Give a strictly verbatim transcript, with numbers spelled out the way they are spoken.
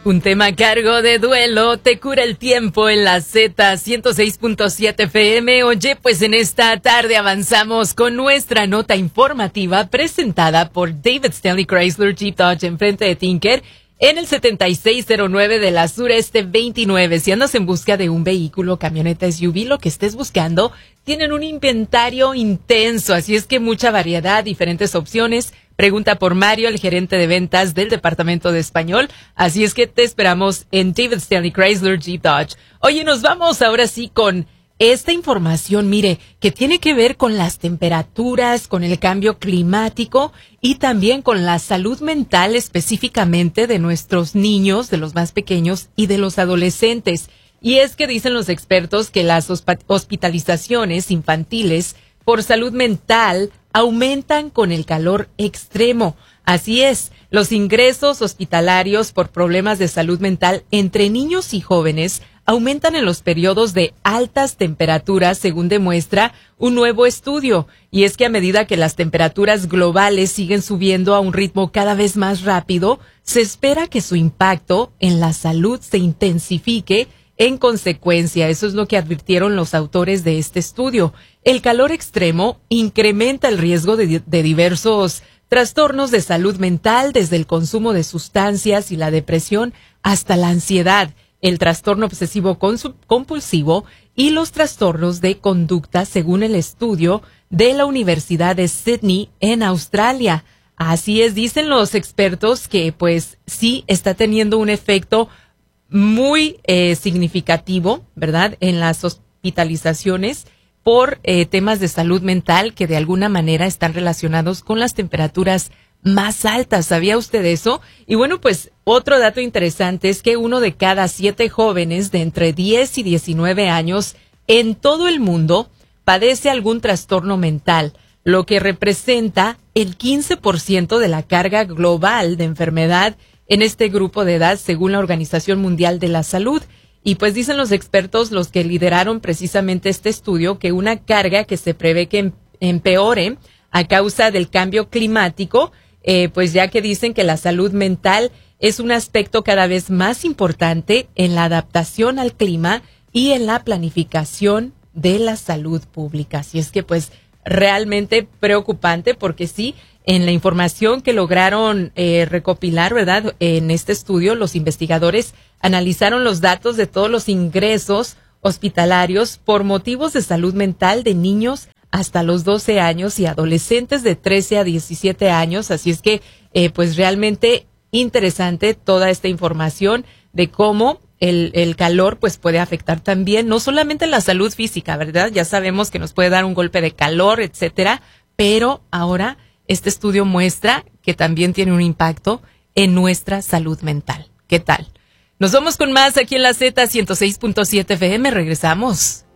Un tema a cargo de Duelo, te cura el tiempo en la Z ciento seis punto siete F M. Oye, pues en esta tarde avanzamos con nuestra nota informativa presentada por David Stanley Chrysler Jeep Dodge enfrente de Tinker en el setenta y seis cero nueve de la Sureste veintinueve. Si andas en busca de un vehículo, camioneta, S U V, lo que estés buscando, tienen un inventario intenso, así es que mucha variedad, diferentes opciones. Pregunta por Mario, el gerente de ventas del departamento de español. Así es que te esperamos en David Stanley Chrysler Jeep Dodge. Oye, nos vamos ahora sí con esta información, mire, que tiene que ver con las temperaturas, con el cambio climático y también con la salud mental específicamente de nuestros niños, de los más pequeños y de los adolescentes. Y es que dicen los expertos que las hospitalizaciones infantiles por salud mental aumentan con el calor extremo. Así es, los ingresos hospitalarios por problemas de salud mental entre niños y jóvenes aumentan en los periodos de altas temperaturas, según demuestra un nuevo estudio. Y es que a medida que las temperaturas globales siguen subiendo a un ritmo cada vez más rápido, se espera que su impacto en la salud se intensifique en consecuencia. Eso es lo que advirtieron los autores de este estudio. El calor extremo incrementa el riesgo de, de diversos trastornos de salud mental, desde el consumo de sustancias y la depresión hasta la ansiedad, el trastorno obsesivo compulsivo y los trastornos de conducta, según el estudio de la Universidad de Sydney en Australia. Así es, dicen los expertos que pues sí está teniendo un efecto muy eh, significativo, ¿verdad?, en las hospitalizaciones por eh, temas de salud mental que de alguna manera están relacionados con las temperaturas más altas. ¿Sabía usted eso? Y bueno, pues otro dato interesante es que uno de cada siete jóvenes de entre diez y diecinueve años en todo el mundo padece algún trastorno mental, lo que representa el quince por ciento de la carga global de enfermedad en este grupo de edad, según la Organización Mundial de la Salud. Y pues dicen los expertos, los que lideraron precisamente este estudio, que una carga que se prevé que empeore a causa del cambio climático, eh, pues ya que dicen que la salud mental es un aspecto cada vez más importante en la adaptación al clima y en la planificación de la salud pública. Así es que pues realmente preocupante, porque sí, en la información que lograron eh, recopilar, ¿verdad?, en este estudio, los investigadores analizaron los datos de todos los ingresos hospitalarios por motivos de salud mental de niños hasta los doce años y adolescentes de trece a diecisiete años. Así es que, eh, pues realmente interesante toda esta información de cómo el, el calor pues puede afectar también, no solamente la salud física, ¿verdad? Ya sabemos que nos puede dar un golpe de calor, etcétera, pero ahora este estudio muestra que también tiene un impacto en nuestra salud mental. ¿Qué tal? Nos vamos con más aquí en la Z ciento seis punto siete F M. Regresamos.